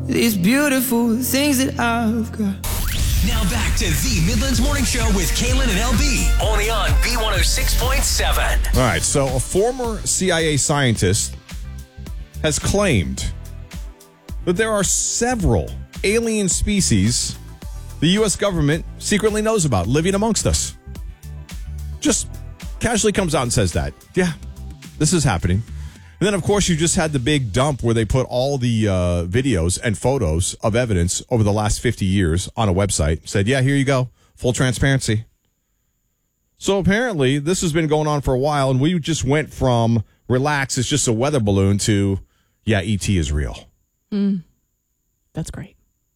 these beautiful things that I've got. Now back to the Midlands Morning Show with Kaylin and LB, only on B106.7. All right, so a former CIA scientist has claimed that there are several alien species the U.S. government secretly knows about living amongst us. Just casually comes out and says that. Yeah, this is happening. And then, of course, you just had the big dump where they put all the videos and photos of evidence over the last 50 years on a website. Said, yeah, here you go. Full transparency. So apparently this has been going on for a while, and we just went from relax, it's just a weather balloon to, yeah, E.T. is real. That's great.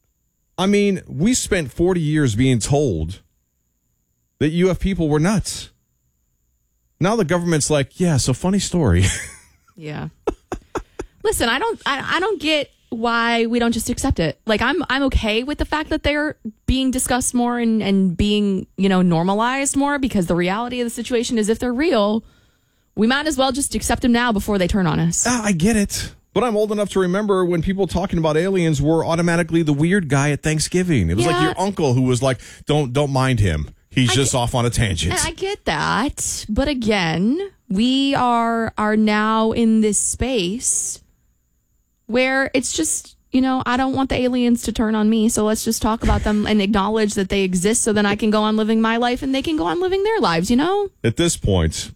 I mean, we spent 40 years being told that UF people were nuts. Now the government's like, yeah, so funny story. Yeah. Listen, I don't get why we don't just accept it. Like, I'm okay with the fact that they're being discussed more and being, normalized more, because the reality of the situation is if they're real, we might as well just accept them now before they turn on us. I get it. But I'm old enough to remember when people talking about aliens were automatically the weird guy at Thanksgiving. It was like your uncle who was like, don't mind him. He's just off on a tangent. I get that. But again, we are now in this space where it's just, I don't want the aliens to turn on me. So let's just talk about them and acknowledge that they exist so then I can go on living my life and they can go on living their lives, At this point,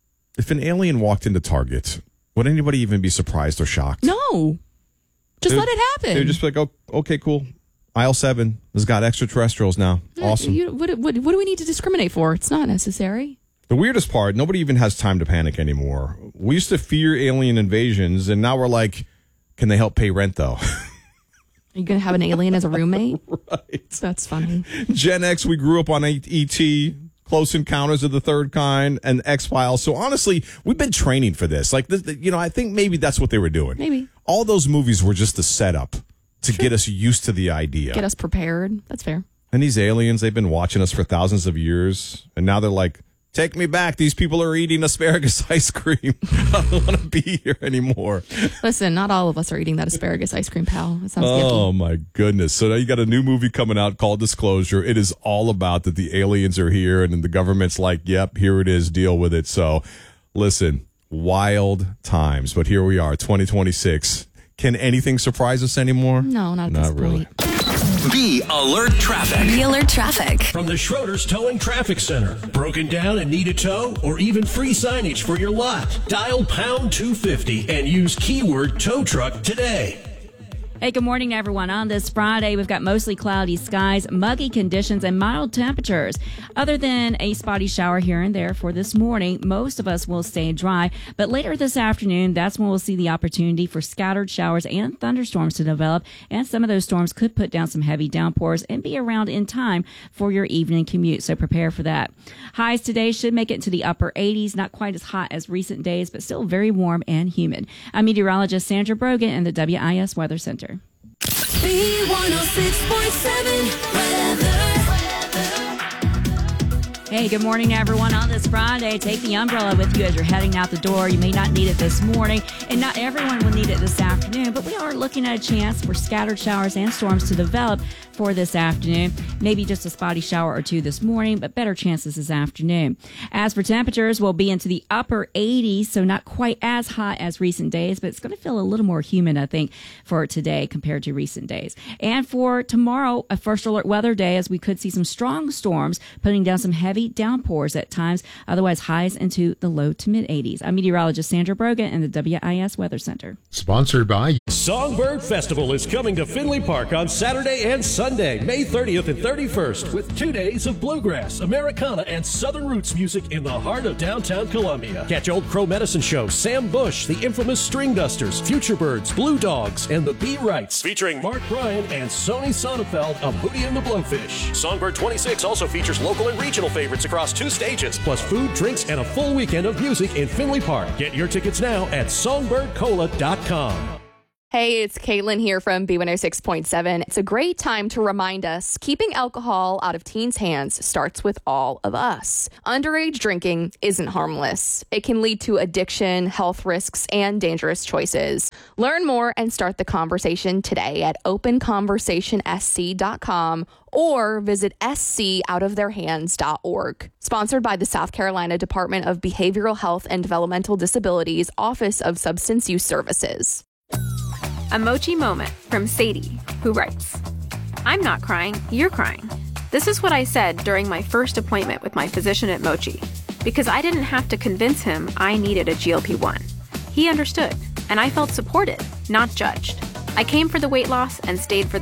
if an alien walked into Target, would anybody even be surprised or shocked? No. Just let it happen. They'd just be like, oh, okay, cool. Aisle 7 has got extraterrestrials now. Awesome. What do we need to discriminate for? It's not necessary. The weirdest part, nobody even has time to panic anymore. We used to fear alien invasions, and now we're like, can they help pay rent, though? Are you going to have an alien as a roommate? Right. That's funny. Gen X, we grew up on E.T., Close Encounters of the Third Kind, and X-Files. So honestly, we've been training for this. Like, I think maybe that's what they were doing. Maybe. All those movies were just a setup to get us used to the idea. Get us prepared. That's fair. And these aliens, they've been watching us for thousands of years. And now they're like, take me back. These people are eating asparagus ice cream. I don't want to be here anymore. Listen, not all of us are eating that asparagus ice cream, pal. It sounds Oh, yucky. my goodness. So now you got a new movie coming out called Disclosure. It is all about that the aliens are here. And then the government's like, yep, here it is. Deal with it. So listen, wild times. But here we are, 2026. Can anything surprise us anymore? No, not at this really. point. Be Alert Traffic. Be Alert Traffic. From the Schroeder's Towing Traffic Center. Broken down and need a tow, or even free signage for your lot? Dial pound 250 and use keyword tow truck today. Hey, good morning, everyone. On this Friday, we've got mostly cloudy skies, muggy conditions, and mild temperatures. Other than a spotty shower here and there for this morning, most of us will stay dry. But later this afternoon, that's when we'll see the opportunity for scattered showers and thunderstorms to develop. And some of those storms could put down some heavy downpours and be around in time for your evening commute. So prepare for that. Highs today should make it into the upper 80s. Not quite as hot as recent days, but still very warm and humid. I'm meteorologist Sandra Brogan in the WIS Weather Center. B106.7 weather. Hey, good morning, everyone. On this Friday, take the umbrella with you as you're heading out the door. You may not need it this morning, and not everyone will need it this afternoon, but we are looking at a chance for scattered showers and storms to develop for this afternoon. Maybe just a spotty shower or two this morning, but better chances this afternoon. As for temperatures, we'll be into the upper 80s, so not quite as hot as recent days, but it's going to feel a little more humid, I think, for today compared to recent days. And for tomorrow, a first alert weather day, as we could see some strong storms putting down some heavy downpours at times, otherwise highs into the low to mid 80s. I'm meteorologist Sandra Brogan in the WIS Weather Center. Sponsored by Songbird Festival is coming to Finley Park on Saturday and Sunday, May 30th and 31st, with 2 days of bluegrass, Americana, and Southern roots music in the heart of downtown Columbia. Catch Old Crow Medicine Show, Sam Bush, the infamous String Dusters, Future Birds, Blue Dogs, and the Bee Wrights, featuring Mark Bryan and Sony Sonnenfeld of Hootie and the Blowfish. Songbird 26 also features local and regional favorites across 2 stages, plus food, drinks, and a full weekend of music in Finley Park. Get your tickets now at songbirdcola.com. Hey, it's Caitlin here from B106.7. It's a great time to remind us keeping alcohol out of teens' hands starts with all of us. Underage drinking isn't harmless. It can lead to addiction, health risks, and dangerous choices. Learn more and start the conversation today at openconversationsc.com or visit scoutoftheirhands.org. Sponsored by the South Carolina Department of Behavioral Health and Developmental Disabilities Office of Substance Use Services. A Mochi moment from Sadie, who writes, I'm not crying, you're crying. This is what I said during my first appointment with my physician at Mochi, because I didn't have to convince him I needed a GLP-1. He understood, and I felt supported, not judged. I came for the weight loss and stayed for the